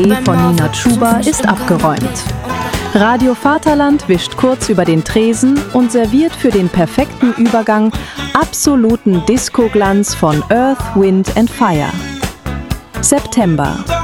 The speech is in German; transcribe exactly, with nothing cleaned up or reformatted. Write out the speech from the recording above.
Tournee von Nina Chuba ist abgeräumt. Radio Vaterland wischt kurz über den Tresen und serviert für den perfekten Übergang absoluten Disco-Glanz von Earth, Wind and Fire. September.